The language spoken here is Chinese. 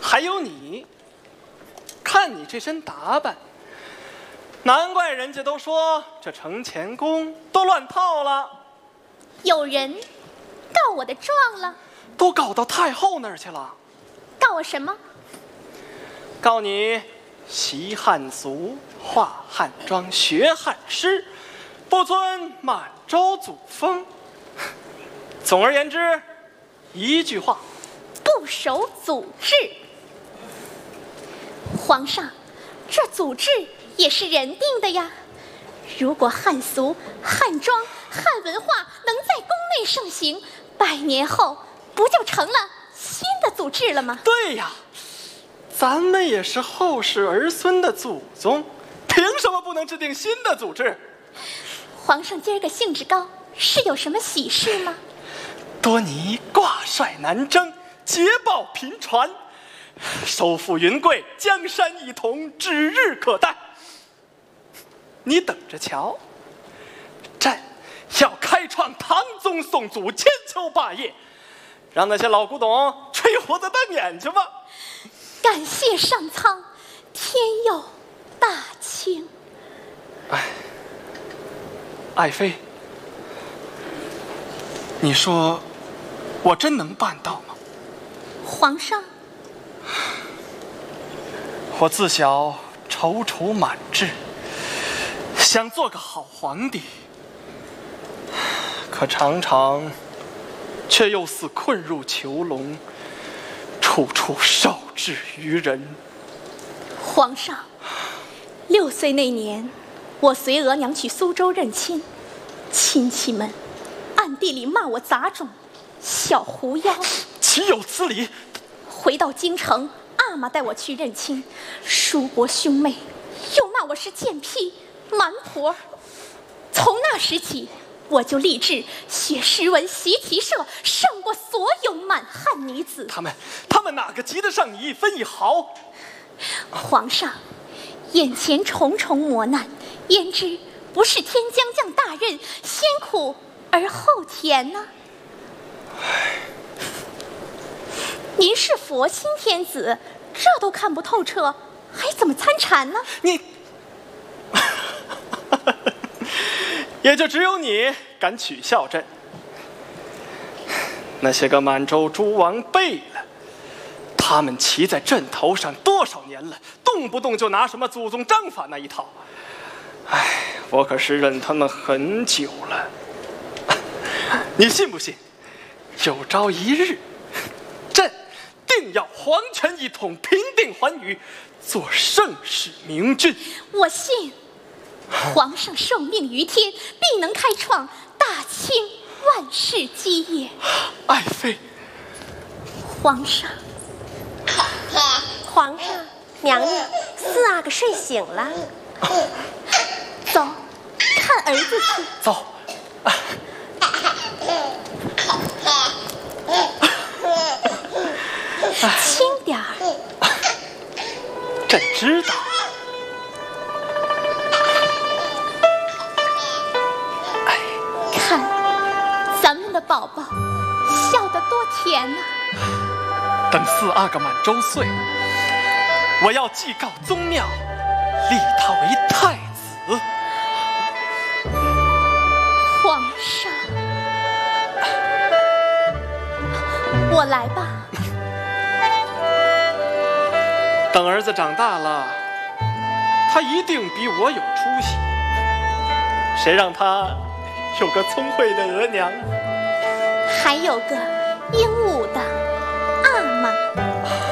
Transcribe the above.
还有你，看你这身打扮，难怪人家都说这承乾宫都乱套了。 有人告我的状了？ 都告到太后那儿去了。 告我什么？ 告你习汉俗，画汉妆，学汉诗，不尊满洲祖风。总而言之，一句话， 不守祖制。皇上，这祖制也是人定的呀。如果汉俗、汉妆、汉文化能在宫内盛行，100年后不就成了新的祖制了吗？ 对呀，咱们也是后世儿孙的祖宗，凭什么不能制定新的祖制？ 皇上今儿个兴致高，是有什么喜事吗？ 多尼挂帅南征，捷报频传，收复云贵，江山一统，指日可待。你等着瞧，朕要开创唐宗宋祖千秋霸业，让那些老古董吹胡子瞪眼去吧。 感谢上苍，天佑大清。 爱妃，你说我真能办到吗？ 皇上， 我自小踌躇满志，想做个好皇帝，可常常却又似困入囚笼，处处受制于人。 皇上，6岁那年，我随额娘去苏州认亲，亲戚们暗地里骂我杂种、小狐妖， 岂有此理！ 回到京城，阿玛带我去认亲，叔伯兄妹又骂我是贱婢、蛮婆。从那时起，我就立志学诗文、习题社，胜过所有满汉女子。 他们哪个及得上你一分一毫？ 皇上，眼前重重磨难，焉知不是天将降大任，先苦而后甜呢？您是佛心天子，这都看不透彻，还怎么参禅呢？ 你也就只有你敢取笑朕。那些个满洲诸王辈了，他们骑在朕头上多少年了，动不动就拿什么祖宗章法那一套。我可是忍他们很久了。你信不信？有朝一日，朕定要皇权一统，平定寰宇，做盛世明君。 我信。皇上受命于天，必能开创大清万世基业。 爱妃， 皇上， 皇上，娘娘4阿哥睡醒了。 走，看儿子去。 走。 轻点儿。 朕知道。 看，咱们的宝宝笑得多甜啊！ 等4阿哥满周岁，我要祭告宗庙，立他为太子。 皇上，我来吧。 等儿子长大了，他一定比我有出息。谁让他有个聪慧的额娘， 还有个英武的